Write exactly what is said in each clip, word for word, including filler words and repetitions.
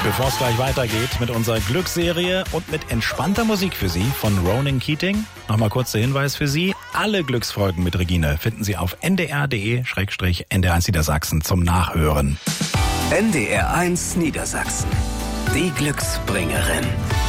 Bevor es gleich weitergeht mit unserer Glücksserie und mit entspannter Musik für Sie von Ronan Keating, nochmal kurz der Hinweis für Sie. Alle Glücksfolgen mit Regine finden Sie auf n d r punkt d e slash n d r eins Niedersachsen zum Nachhören. N D R eins Niedersachsen, die Glücksbringerin.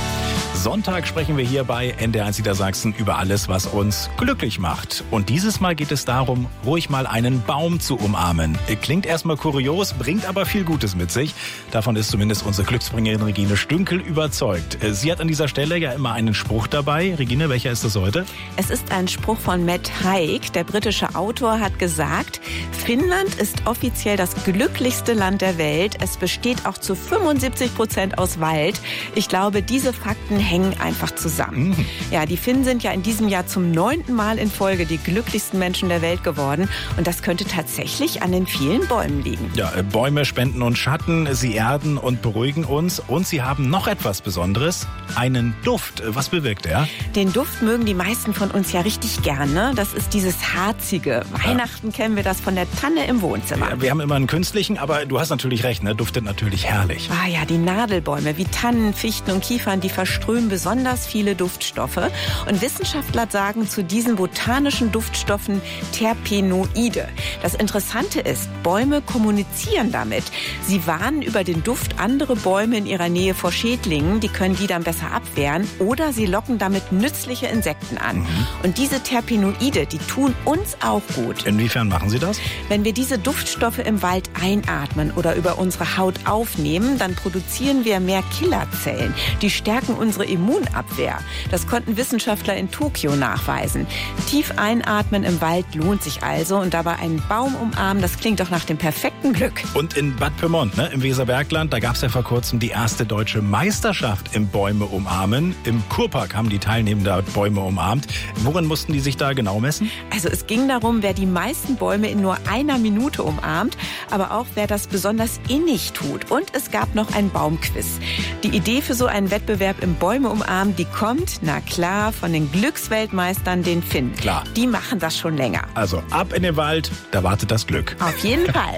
Sonntag sprechen wir hier bei N D R eins Niedersachsen über alles, was uns glücklich macht. Und dieses Mal geht es darum, ruhig mal einen Baum zu umarmen. Klingt erstmal kurios, bringt aber viel Gutes mit sich. Davon ist zumindest unsere Glücksbringerin Regine Stünkel überzeugt. Sie hat an dieser Stelle ja immer einen Spruch dabei. Regine, welcher ist das heute? Es ist ein Spruch von Matt Haig. Der britische Autor hat gesagt, Finnland ist offiziell das glücklichste Land der Welt. Es besteht auch zu fünfundsiebzig Prozent aus Wald. Ich glaube, diese Fakten hängen einfach zusammen. Mhm. Ja, die Finnen sind ja in diesem Jahr zum neunten Mal in Folge die glücklichsten Menschen der Welt geworden. Und das könnte tatsächlich an den vielen Bäumen liegen. Ja, Bäume spenden uns Schatten, sie erden und beruhigen uns. Und sie haben noch etwas Besonderes, einen Duft. Was bewirkt er? Den Duft mögen die meisten von uns ja richtig gerne. Das ist dieses Harzige. Weihnachten ja. kennen wir das von der Tanne im Wohnzimmer. Ja, wir haben immer einen künstlichen, aber du hast natürlich recht, ne? Duftet natürlich herrlich. Ah ja, die Nadelbäume wie Tannen, Fichten und Kiefern, die verströmen besonders viele Duftstoffe. Und Wissenschaftler sagen zu diesen botanischen Duftstoffen Terpenoide. Das Interessante ist, Bäume kommunizieren damit. Sie warnen über den Duft andere Bäume in ihrer Nähe vor Schädlingen. Die können die dann besser abwehren. Oder sie locken damit nützliche Insekten an. Mhm. Und diese Terpenoide, die tun uns auch gut. Inwiefern machen sie das? Wenn wir diese Duftstoffe im Wald einatmen oder über unsere Haut aufnehmen, dann produzieren wir mehr Killerzellen. Die stärken unsere Immunabwehr. Das konnten Wissenschaftler in Tokio nachweisen. Tief einatmen im Wald lohnt sich also und dabei einen Baum umarmen, das klingt doch nach dem perfekten Glück. Und in Bad Pyrmont, ne, im Weserbergland, da gab es ja vor kurzem die erste deutsche Meisterschaft im Bäume umarmen. Im Kurpark haben die Teilnehmer Bäume umarmt. Worin mussten die sich da genau messen? Also es ging darum, wer die meisten Bäume in nur einer Minute umarmt, aber auch wer das besonders innig tut. Und es gab noch ein Baumquiz. Die Idee für so einen Wettbewerb im Bäume umarmen, die kommt, na klar, von den Glücksweltmeistern, den Finnen. Klar. Die machen das schon länger. Also ab in den Wald, da wartet das Glück. Auf jeden Fall.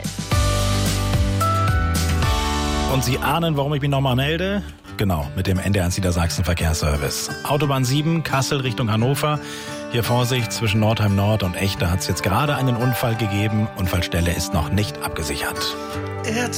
Und Sie ahnen, warum ich mich nochmal melde? Genau, mit dem N D R eins Niedersachsen Verkehrsservice. Autobahn sieben, Kassel Richtung Hannover. Hier Vorsicht, zwischen Nordheim Nord und Echte hat es jetzt gerade einen Unfall gegeben. Unfallstelle ist noch nicht abgesichert.